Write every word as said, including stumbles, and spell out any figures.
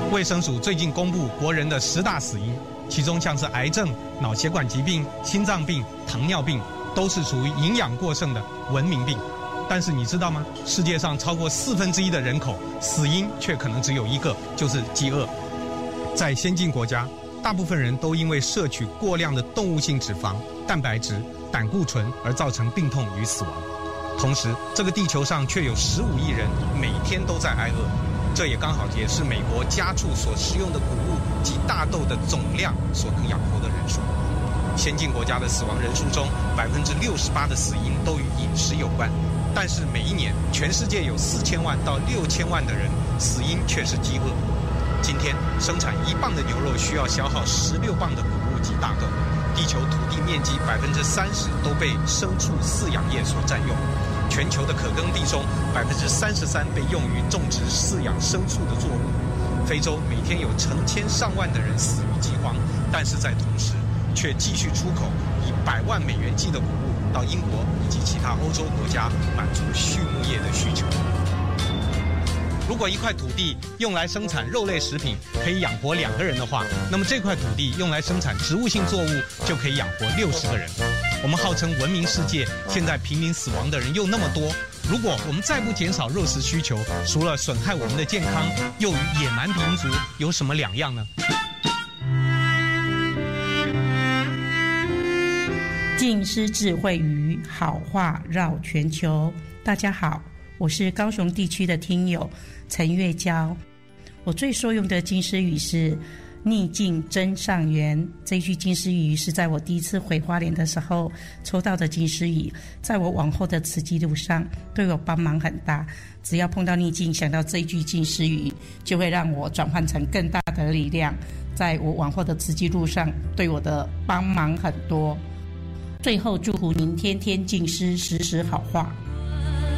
卫生署最近公布国人的十大死因，其中像是癌症、脑血管疾病、心脏病、糖尿病，都是属于营养过剩的文明病。但是你知道吗？世界上超过四分之一的人口死因却可能只有一个，就是饥饿。在先进国家，大部分人都因为摄取过量的动物性脂肪、蛋白质、胆固醇而造成病痛与死亡。同时，这个地球上却有十五亿人每天都在挨饿，这也刚好也是美国家畜所食用的谷物及大豆的总量所能养活的人数。先进国家的死亡人数中，百分之六十八的死因都与饮食有关，但是每一年全世界有四千万到六千万的人死因却是饥饿。今天生产一磅的牛肉需要消耗十六磅的谷物及大豆。地球土地面积百分之三十都被牲畜饲养业所占用。全球的可耕地中，百分之三十三被用于种植饲养牲畜的作物。非洲每天有成千上万的人死于饥荒，但是在同时却继续出口以百万美元计的谷物到英国以及其他欧洲国家，满足畜牧业的需求。如果一块土地用来生产肉类食品可以养活两个人的话，那么这块土地用来生产植物性作物就可以养活六十个人。我们号称文明世界，现在濒临死亡的人又那么多，如果我们再不减少肉食需求，除了损害我们的健康，又与野蛮民族有什么两样呢？ 静思智慧语，好话绕全球。大家好，我是高雄地区的听友陈月娇。我最受用的经师语是逆境真上缘，这一句经师语是在我第一次回花莲的时候抽到的经师语，在我往后的慈济路上对我帮忙很大。只要碰到逆境，想到这一句经师语，就会让我转换成更大的力量，在我往后的慈济路上对我的帮忙很多。最后祝福您天天静思，时时好话。